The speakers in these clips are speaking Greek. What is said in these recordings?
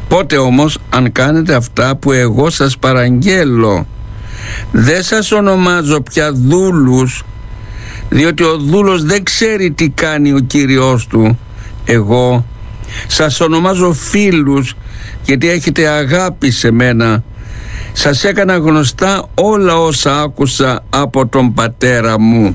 Πότε όμως αν κάνετε αυτά που εγώ σας παραγγέλω? Δεν σας ονομάζω πια δούλους, διότι ο δούλος δεν ξέρει τι κάνει ο κύριος του. Εγώ σας ονομάζω φίλους, γιατί έχετε αγάπη σε μένα. Σας έκανα γνωστά όλα όσα άκουσα από τον πατέρα μου.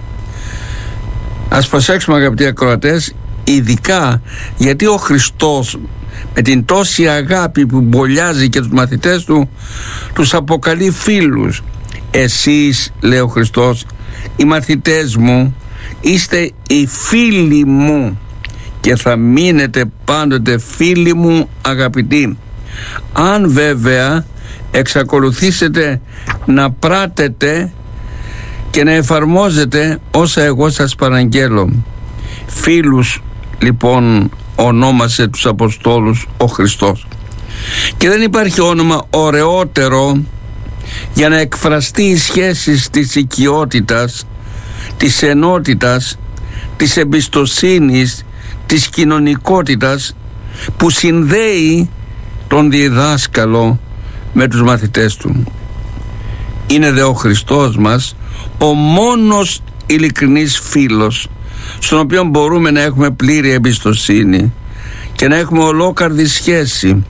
Ας προσέξουμε, αγαπητοί ακροατές, ειδικά γιατί ο Χριστός με την τόση αγάπη που μπολιάζει και τους μαθητές του, τους αποκαλεί φίλους. Εσείς, λέει ο Χριστός, οι μαθητές μου, είστε οι φίλοι μου και θα μείνετε πάντοτε φίλοι μου αγαπητοί, αν βέβαια εξακολουθήσετε να πράτετε και να εφαρμόζετε όσα εγώ σας παραγγέλω. Φίλους λοιπόν ονόμασε τους Αποστόλους ο Χριστός, και δεν υπάρχει όνομα ωραιότερο για να εκφραστεί η σχέση της οικειότητας, της ενότητας, της εμπιστοσύνης, της κοινωνικότητας που συνδέει τον διδάσκαλο με τους μαθητές του. Είναι δε ο Χριστός μας ο μόνος ειλικρινής φίλος, στον οποίο μπορούμε να έχουμε πλήρη εμπιστοσύνη και να έχουμε ολόκαρδη σχέση.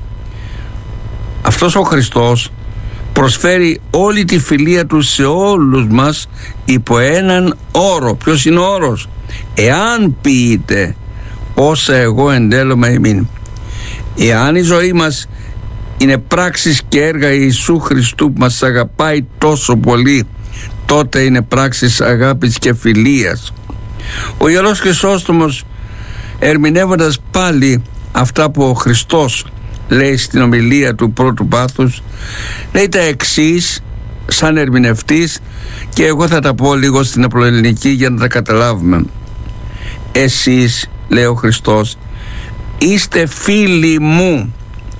Αυτός ο Χριστός προσφέρει όλη τη φιλία του σε όλους μας υπό έναν όρο. Ποιος είναι ο όρος? Εάν πείτε όσα εγώ εντέλωμα εμήν. Εάν η ζωή μας είναι πράξεις και έργα Ιησού Χριστού που μας αγαπάει τόσο πολύ, τότε είναι πράξεις αγάπης και φιλίας. Ο Ιερός Χρυσόστομος, ερμηνεύοντας πάλι αυτά που ο Χριστός λέει στην ομιλία του πρώτου πάθους, λέει τα εξής σαν ερμηνευτής, και εγώ θα τα πω λίγο στην απλοελληνική για να τα καταλάβουμε. Εσείς, λέει ο Χριστός, είστε φίλοι μου.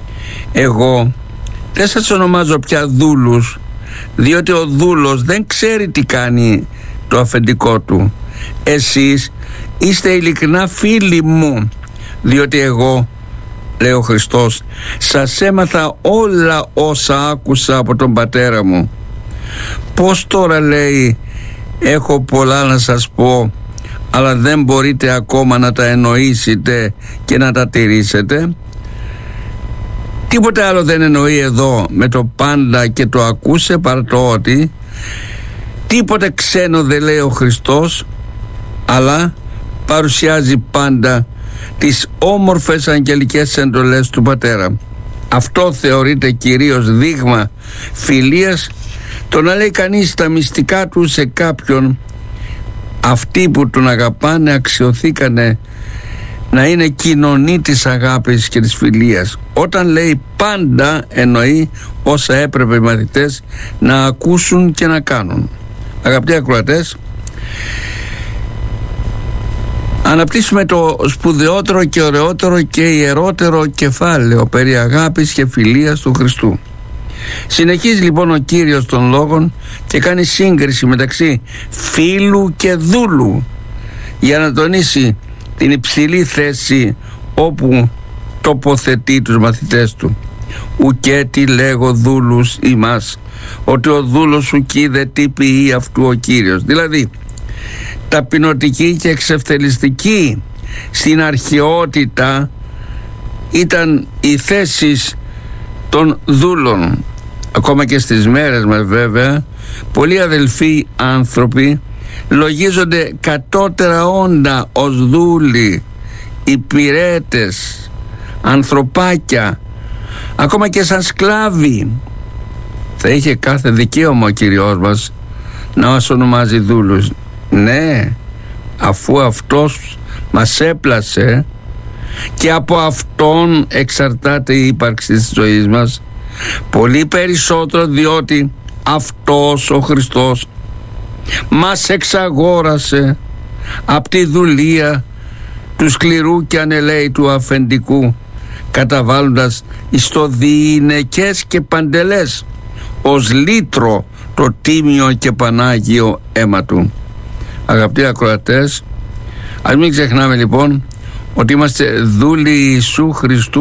Εγώ δεν σας ονομάζω πια δούλους, διότι ο δούλος δεν ξέρει τι κάνει το αφεντικό του. Εσείς είστε ειλικρινά φίλοι μου, διότι εγώ, λέει ο Χριστός, σας έμαθα όλα όσα άκουσα από τον πατέρα μου. Πώς τώρα, λέει, έχω πολλά να σας πω, αλλά δεν μπορείτε ακόμα να τα εννοήσετε και να τα τηρήσετε? Τίποτε άλλο δεν εννοεί εδώ με το πάντα και το ακούσε, παρά το ότι τίποτε ξένο δεν λέει ο Χριστός, αλλά παρουσιάζει πάντα τις όμορφες αγγελικές εντολές του Πατέρα. Αυτό θεωρείται κυρίως δείγμα φιλίας, το να λέει κανείς τα μυστικά του σε κάποιον. Αυτοί που τον αγαπάνε αξιωθήκανε να είναι κοινωνοί της αγάπης και της φιλίας. Όταν λέει πάντα, εννοεί όσα έπρεπε οι μαθητές να ακούσουν και να κάνουν. Αγαπητοί ακροατές, αναπτύσσουμε το σπουδαιότερο και ωραιότερο και ιερότερο κεφάλαιο περί αγάπης και φιλίας του Χριστού. Συνεχίζει λοιπόν ο Κύριος των λόγων και κάνει σύγκριση μεταξύ φίλου και δούλου, για να τονίσει την υψηλή θέση όπου τοποθετεί τους μαθητές του. Ουκέτι λέγω δούλους ημάς, ότι ο δούλος ουκεί δε τι ποιεί αυτού ο Κύριος. Δηλαδή ταπεινωτική και εξευτελιστική στην αρχαιότητα ήταν οι θέσεις των δούλων. Ακόμα και στις μέρες μας βέβαια πολλοί αδελφοί άνθρωποι λογίζονται κατώτερα όντα ως δούλοι, υπηρέτες, ανθρωπάκια, ακόμα και σαν σκλάβοι. Θα είχε κάθε δικαίωμα ο Κύριος μας να μας ονομάζει δούλους. Ναι, αφού αυτός μας έπλασε και από αυτόν εξαρτάται η ύπαρξη της ζωής μας, πολύ περισσότερο, διότι αυτός ο Χριστός μας εξαγόρασε από τη δουλεία του σκληρού και ανελαίητου αφεντικού, καταβάλλοντας εις το διηνεκές και παντελές ως λύτρο το τίμιο και πανάγιο αίμα του. Αγαπητοί ακροατές, ας μην ξεχνάμε λοιπόν ότι είμαστε δούλοι Ιησού Χριστού